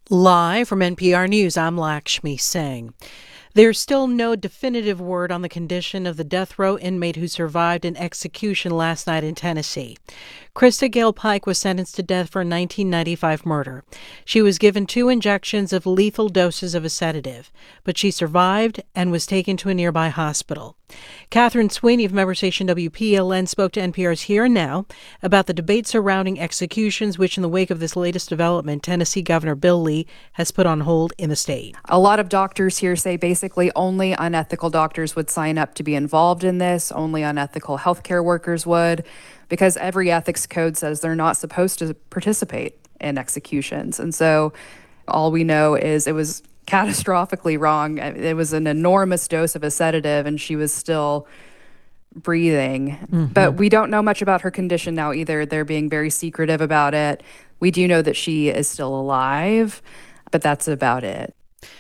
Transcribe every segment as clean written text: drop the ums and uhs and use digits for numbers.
Live from NPR News, I'm Lakshmi Singh. There's still no definitive word on the condition of the death row inmate who survived an execution last night in Tennessee. Krista Gale Pike was sentenced to death for a 1995 murder. She was given 2 injections of lethal doses of a sedative, but she survived and was taken to a nearby hospital. Catherine Sweeney of member station WPLN spoke to NPR's Here and Now about the debate surrounding executions, which in the wake of this latest development, Tennessee Governor Bill Lee has put on hold in the state. A lot of doctors here say basically only unethical doctors would sign up to be involved in this, only unethical healthcare workers would, because every ethics code says they're not supposed to participate in executions. And so all we know is it was catastrophically wrong. It was an enormous dose of a sedative and she was still breathing. But we don't know much about her condition now either. They're being very secretive about it. We do know that she is still alive, but that's about it.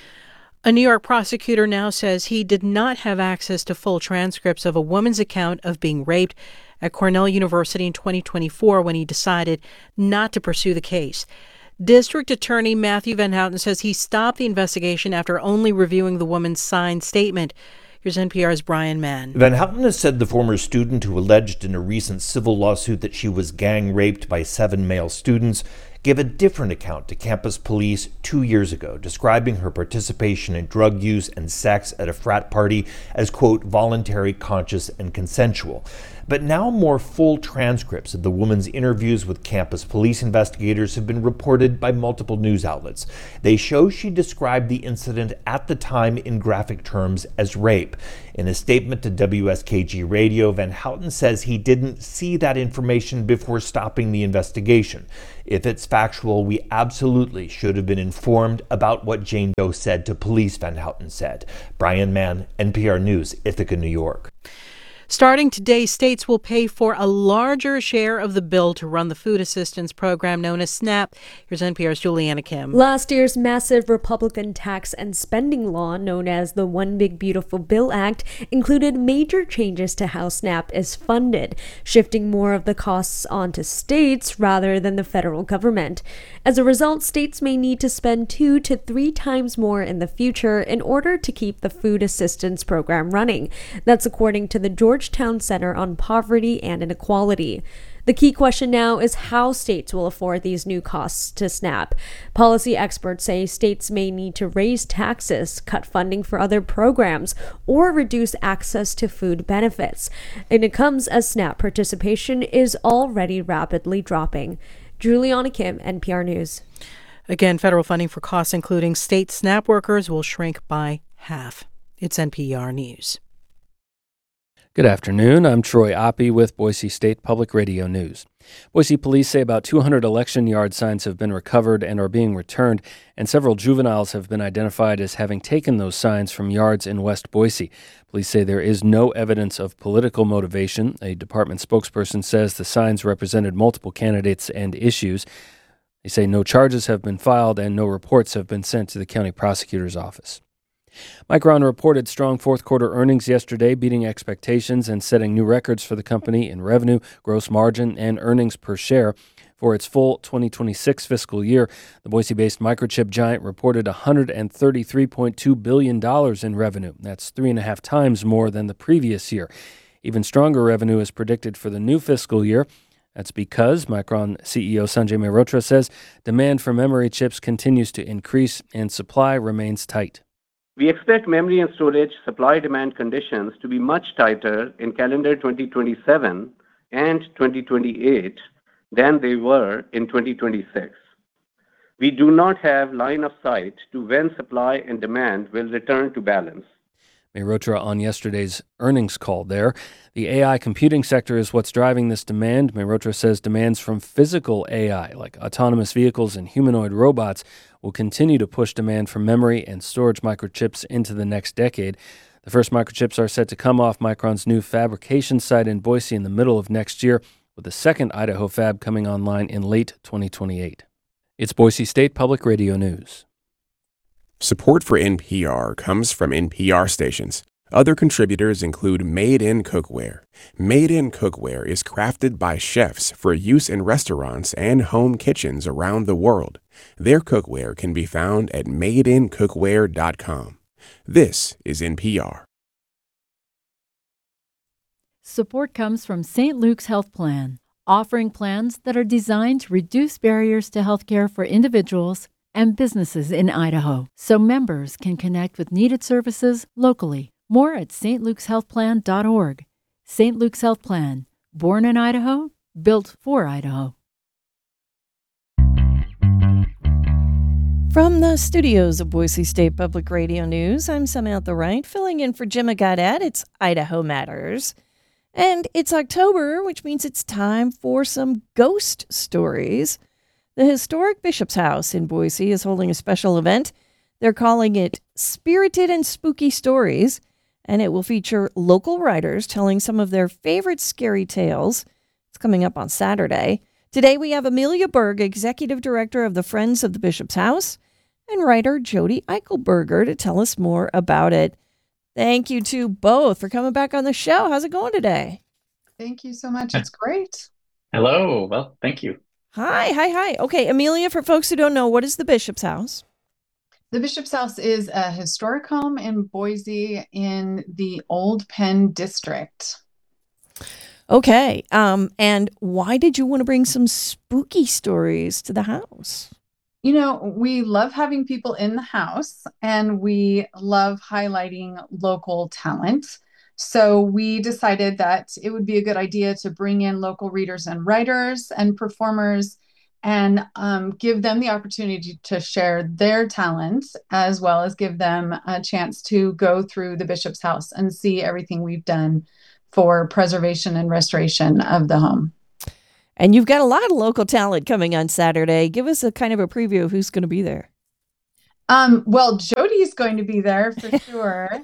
A New York prosecutor now says he did not have access to full transcripts of a woman's account of being raped at Cornell University in 2024 when he decided not to pursue the case. District Attorney Matthew Van Houten says he stopped the investigation after only reviewing the woman's signed statement. Here's NPR's Brian Mann. Van Houten has said the former student who alleged in a recent civil lawsuit that she was gang raped by 7 male students gave a different account to campus police 2 years ago, describing her participation in drug use and sex at a frat party as, quote, voluntary, conscious, and consensual. But now more full transcripts of the woman's interviews with campus police investigators have been reported by multiple news outlets. They show she described the incident at the time in graphic terms as rape. In a statement to WSKG Radio, Van Houten says he didn't see that information before stopping the investigation. If it's factual, we absolutely should have been informed about what Jane Doe said to police, Van Houten said. Brian Mann, NPR News, Ithaca, New York. Starting today, states will pay for a larger share of the bill to run the food assistance program known as SNAP. Here's NPR's Juliana Kim. Last year's massive Republican tax and spending law, known as the One Big Beautiful Bill Act, included major changes to how SNAP is funded, shifting more of the costs onto states rather than the federal government. As a result, states may need to spend 2 to 3 times more in the future in order to keep the food assistance program running. That's according to the Georgetown Center on Poverty and Inequality. The key question now is how states will afford these new costs to SNAP. Policy experts say states may need to raise taxes, cut funding for other programs, or reduce access to food benefits. And it comes as SNAP participation is already rapidly dropping. Juliana Kim, NPR News. Again, federal funding for costs including state SNAP workers will shrink by half. It's NPR News. Good afternoon. I'm Troy Oppie with Boise State Public Radio News. Boise police say about 200 election yard signs have been recovered and are being returned, and several juveniles have been identified as having taken those signs from yards in West Boise. Police say there is no evidence of political motivation. A department spokesperson says the signs represented multiple candidates and issues. They say no charges have been filed and no reports have been sent to the county prosecutor's office. Micron reported strong fourth-quarter earnings yesterday, beating expectations and setting new records for the company in revenue, gross margin, and earnings per share. For its full 2026 fiscal year, the Boise-based microchip giant reported $133.2 billion in revenue. That's 3.5 times more than the previous year. Even stronger revenue is predicted for the new fiscal year. That's because Micron CEO Sanjay Mehrotra says demand for memory chips continues to increase and supply remains tight. We expect memory and storage supply-demand conditions to be much tighter in calendar 2027 and 2028 than they were in 2026. We do not have line of sight to when supply and demand will return to balance. Mehrotra on yesterday's earnings call there. The AI computing sector is what's driving this demand. Mehrotra says demands from physical AI, like autonomous vehicles and humanoid robots, will continue to push demand for memory and storage microchips into the next decade. The first microchips are set to come off Micron's new fabrication site in Boise in the middle of next year, with the second Idaho fab coming online in late 2028. It's Boise State Public Radio News. Support for NPR comes from NPR stations. Other contributors include Made in Cookware. Made in Cookware is crafted by chefs for use in restaurants and home kitchens around the world. Their cookware can be found at madeincookware.com. This is NPR. Support comes from St. Luke's Health Plan, offering plans that are designed to reduce barriers to healthcare for individuals and businesses in Idaho, so members can connect with needed services locally. More at stlukeshealthplan.org. St. Luke's Health Plan, born in Idaho, built for Idaho. From the studios of Boise State Public Radio News, I'm Samantha Wright, filling in for Jim Gaudette. It's Idaho Matters. And it's October, which means it's time for some ghost stories. The historic Bishop's House in Boise is holding a special event. They're calling it Spirited and Spooky Stories, and it will feature local writers telling some of their favorite scary tales. It's coming up on Saturday. Today we have Amelia Berg, Executive Director of the Friends of the Bishop's House, and writer Jody Eichelberger to tell us more about it. Thank you to both for coming back on the show. How's it going today? Thank you so much. It's great. Hello. Well, thank you. Hi. Okay, Amelia, for folks who don't know, what is the Bishop's House? The Bishop's House is a historic home in Boise in the Old Penn District. Okay, and why did you want to bring some spooky stories to the house? You know, we love having people in the house and we love highlighting local talent. So we decided that it would be a good idea to bring in local readers and writers and performers and give them the opportunity to share their talent, as well as give them a chance to go through the Bishop's House and see everything we've done for preservation and restoration of the home. And you've got a lot of local talent coming on Saturday. Give us a kind of a preview of who's going to be there. Well, Jody's going to be there for sure.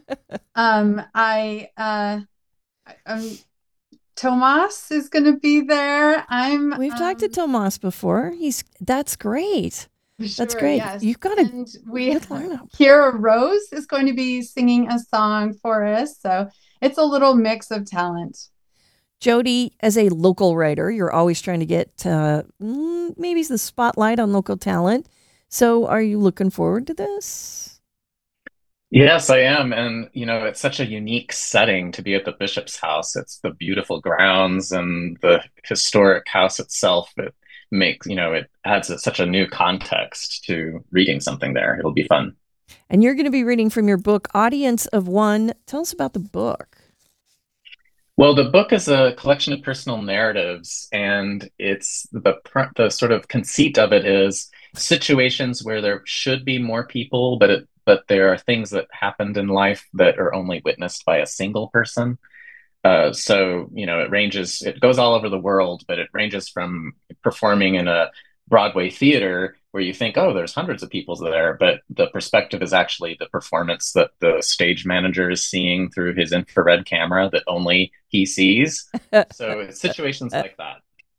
Tomas is going to be there. We've talked to Tomas before. That's great. That's great. Yes. You've got and Kira Rose is going to be singing a song for us. So it's a little mix of talent. Jody, as a local writer, you're always trying to get maybe the spotlight on local talent. So are you looking forward to this? Yes, I am. And, it's such a unique setting to be at the Bishop's House. It's the beautiful grounds and the historic house itself. It makes, it adds such a new context to reading something there. It'll be fun. And you're going to be reading from your book, Audience of One. Tell us about the book. Well, the book is a collection of personal narratives, and it's the sort of conceit of it is situations where there should be more people, but there are things that happened in life that are only witnessed by a single person. So, it goes all over the world, but it ranges from performing in a Broadway theater where you think, oh, there's hundreds of people there, but the perspective is actually the performance that the stage manager is seeing through his infrared camera that only he sees. So it's situations like that.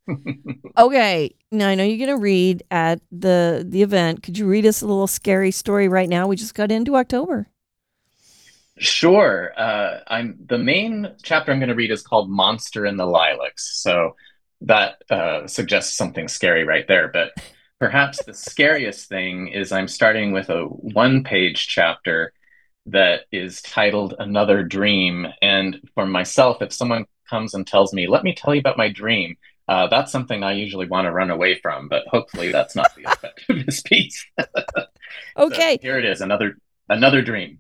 Okay, now I know you're going to read at the event. Could you read us a little scary story right now? We just got into October. Sure. The main chapter I'm going to read is called Monster in the Lilacs. So that suggests something scary right there. But perhaps the scariest thing is I'm starting with a one-page chapter that is titled Another Dream. And for myself, if someone comes and tells me, let me tell you about my dream, that's something I usually want to run away from, but hopefully that's not the effect of this piece. Okay. So here it is, another dream.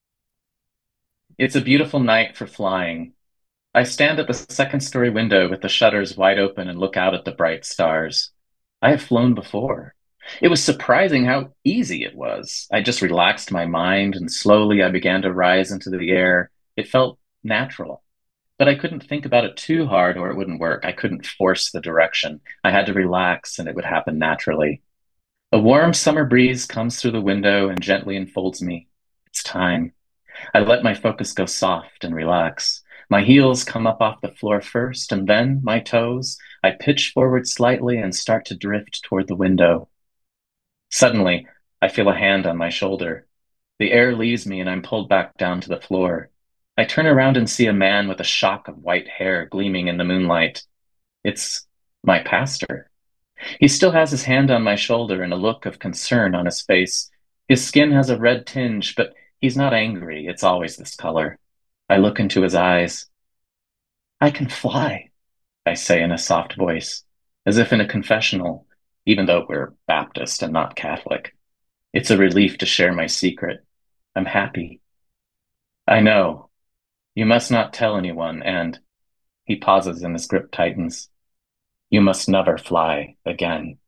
It's a beautiful night for flying. I stand at the second-story window with the shutters wide open and look out at the bright stars. I have flown before. It was surprising how easy it was. I just relaxed my mind, and slowly I began to rise into the air. It felt natural. But I couldn't think about it too hard or it wouldn't work. I couldn't force the direction. I had to relax and it would happen naturally. A warm summer breeze comes through the window and gently enfolds me. It's time. I let my focus go soft and relax. My heels come up off the floor first and then my toes. I pitch forward slightly and start to drift toward the window. Suddenly, I feel a hand on my shoulder. The air leaves me and I'm pulled back down to the floor. I turn around and see a man with a shock of white hair gleaming in the moonlight. It's my pastor. He still has his hand on my shoulder and a look of concern on his face. His skin has a red tinge, but he's not angry. It's always this color. I look into his eyes. I can fly, I say in a soft voice, as if in a confessional, even though we're Baptist and not Catholic. It's a relief to share my secret. I'm happy. I know. You must not tell anyone, and he pauses and his grip tightens. You must never fly again.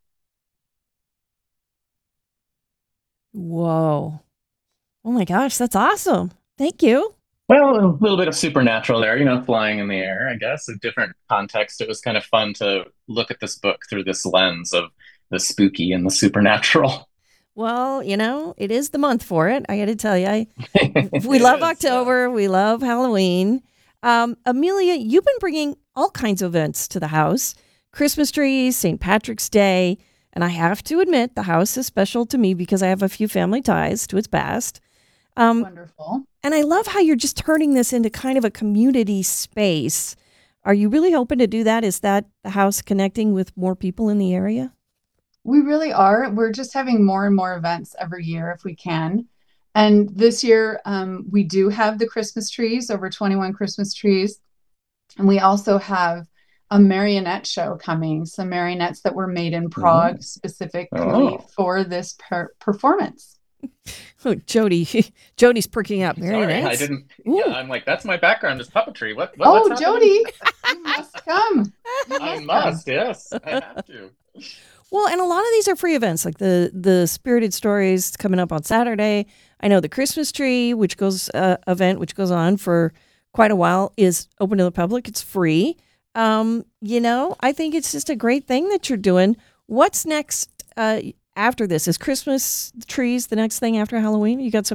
Whoa. Oh my gosh, that's awesome. Thank you. Well, a little bit of supernatural there, flying in the air, I guess, a different context. It was kind of fun to look at this book through this lens of the spooky and the supernatural. Well, it is the month for it. I got to tell you, we love October. We love Halloween. Amelia, you've been bringing all kinds of events to the house. Christmas trees, St. Patrick's Day. And I have to admit, the house is special to me because I have a few family ties to its past. Wonderful. And I love how you're just turning this into kind of a community space. Are you really hoping to do that? Is that the house connecting with more people in the area? We really are. We're just having more and more events every year if we can. And this year, we do have the Christmas trees, over 21 Christmas trees. And we also have a marionette show coming, some marionettes that were made in Prague specifically for this performance. Oh, Jody's perking up. Sorry, I didn't. Yeah, I'm like, that's my background is puppetry. What's Jody, you must come. I must, yes. I have to. Well, and a lot of these are free events, like the Spirited Stories coming up on Saturday. I know the Christmas tree, which goes which goes on for quite a while, is open to the public. It's free. I think it's just a great thing that you're doing. What's next after this? Is Christmas trees the next thing after Halloween? You got some